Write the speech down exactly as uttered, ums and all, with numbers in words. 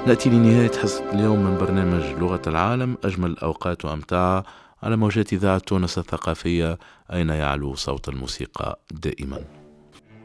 نأتي لنهاية حصة اليوم من برنامج لغة العالم، أجمل الأوقات وأمتعها على موجات إذاعة تونس الثقافية، أين يعلو صوت الموسيقى دائما.